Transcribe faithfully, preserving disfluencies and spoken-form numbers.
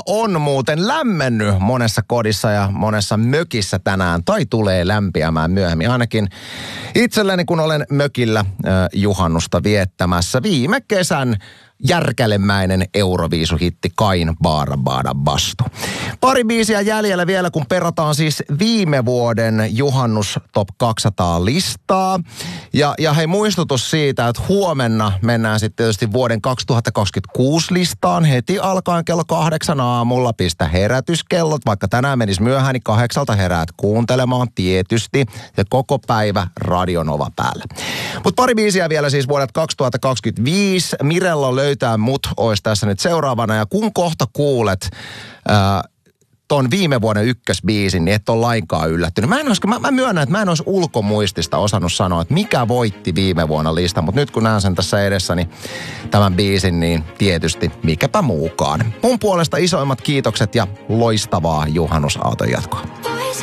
on muuten lämmennyt monessa kodissa ja monessa mökissä tänään, tai tulee lämpiämään myöhemmin. Ainakin itselleni, kun olen mökillä äh, juhannusta viettämässä. Viime kesän järkälemäinen Euroviisuhitti Kain Baara Baada Bastu. Pari biisiä jäljellä vielä, kun perataan siis viime vuoden juhannus top kaksisataa listaa. Ja, ja hei, muistutus siitä, että huomenna mennään sitten tietysti vuoden kaksituhattakaksikymmentäkuusi listaan heti alkaen kello kahdeksan aamulla. Pistä herätyskellot, vaikka tänään menisi myöhään, niin kahdeksalta heräät kuuntelemaan tietysti ja koko päivä Radio Nova päällä. Mutta pari biisiä vielä siis vuodet kaksituhattakaksikymmentäviisi. Mirella löytää mut olisi tässä nyt seuraavana, ja kun kohta kuulet ää, ton viime vuoden ykkösbiisin, niin et ole lainkaan yllättynyt. Mä, en olisi, mä, mä myönnän, että mä en olisi ulkomuistista osannut sanoa, että mikä voitti viime vuonna lista, mutta nyt kun näen sen tässä edessäni tämän biisin, niin tietysti mikäpä muukaan. Mun puolesta isoimmat kiitokset ja loistavaa juhannusaaton jatkoa.